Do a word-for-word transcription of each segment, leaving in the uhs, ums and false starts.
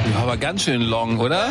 Ja, aber ganz schön long, oder?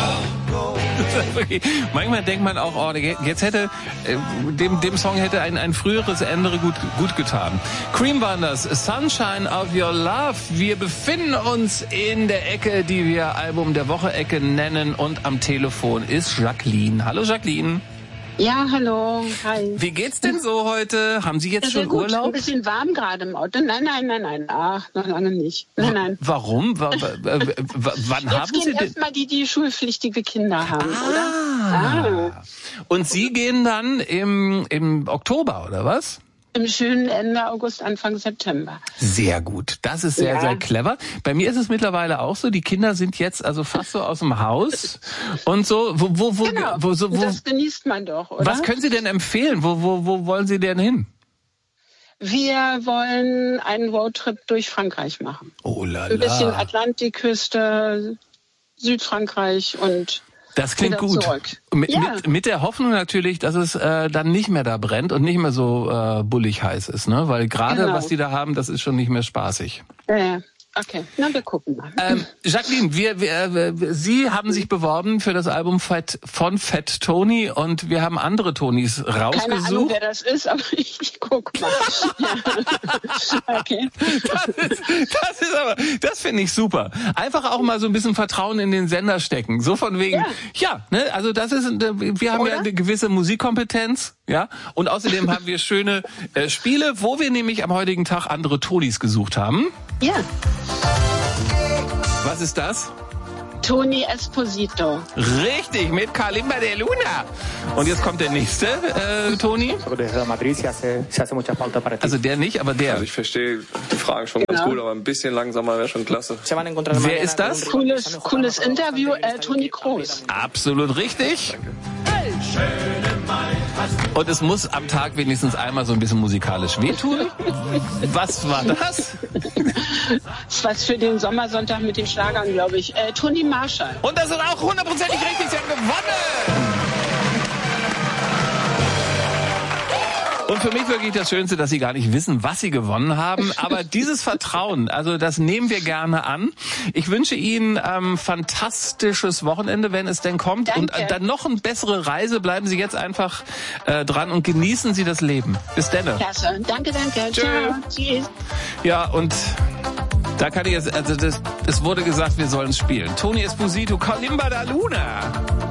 Manchmal denkt man auch, oh, jetzt hätte dem, dem Song hätte ein, ein früheres Ende gut, gut getan. Cream Wonders, Sunshine of Your Love. Wir befinden uns in der Ecke, die wir Album der Woche Ecke nennen, und am Telefon ist Jacqueline. Hallo Jacqueline. Ja, hallo, hi. Wie geht's denn so heute? Haben Sie jetzt ja, schon gut. Urlaub? Ein bisschen warm gerade im Auto. Nein, nein, nein, nein. Ach, noch lange nicht. Nein, nein. Warum? W- w- w- wann jetzt haben gehen Sie denn? erstmal die, die schulpflichtige Kinder haben, ah. oder? Ah. Und Sie gehen dann im, im Oktober, oder was? Im schönen Ende August, Anfang September. Sehr gut. Das ist sehr, ja. sehr clever. Bei mir ist es mittlerweile auch so, die Kinder sind jetzt also fast so aus dem Haus und so. Wo, wo, wo, genau. wo, so, wo, das genießt man doch, oder? Was können Sie denn empfehlen? Wo, wo, wo wollen Sie denn hin? Wir wollen einen Roadtrip durch Frankreich machen. Oh la la. Ein bisschen Atlantikküste, Südfrankreich und das klingt gut. Mit, ja. mit, mit der Hoffnung natürlich, dass es äh, dann nicht mehr da brennt und nicht mehr so äh, bullig heiß ist, ne? Weil gerade genau. was die da haben, das ist schon nicht mehr spaßig. Ja, ja. Okay, na, wir gucken mal. Ähm, Jacqueline, wir, wir, wir, Sie haben sich beworben für das Album Fat, von Fat Tony und wir haben andere Tonys rausgesucht. Keine Ahnung, wer das ist, aber ich, ich guck mal. Ja. Okay. Das ist, das ist aber, das finde ich super. Einfach auch mal so ein bisschen Vertrauen in den Sender stecken. So von wegen, ja, ja ne, also das ist, wir haben Oder? ja eine gewisse Musikkompetenz, ja, und außerdem haben wir schöne äh, Spiele, wo wir nämlich am heutigen Tag andere Tonys gesucht haben. Ja. Was ist das? Tony Esposito. Richtig, mit Kalimba de Luna. Und jetzt kommt der nächste, äh, Tony. Also der nicht, aber der. Also ich verstehe die Fragen schon genau. ganz gut, aber ein bisschen langsamer wäre schon klasse. Wer ist das? Cooles, cooles Interview, äh, Toni Kroos. Absolut richtig. Und es muss am Tag wenigstens einmal so ein bisschen musikalisch wehtun. Was war das? Was für den Sommersonntag mit den Schlagern, glaube ich. Äh, Toni Marshall. Und das ist auch hundertprozentig richtig. Sie haben gewonnen. Und für mich wirklich das Schönste, dass Sie gar nicht wissen, was Sie gewonnen haben. Aber dieses Vertrauen, also das nehmen wir gerne an. Ich wünsche Ihnen ähm, fantastisches Wochenende, wenn es denn kommt. Danke. Und äh, dann noch eine bessere Reise. Bleiben Sie jetzt einfach äh, dran und genießen Sie das Leben. Bis dann. Klasse. Danke, danke. Tschö. Ciao. Tschüss. Ja, und da kann ich jetzt, also das, es wurde gesagt, wir sollen spielen. Tony Esposito, Kalimba da Luna.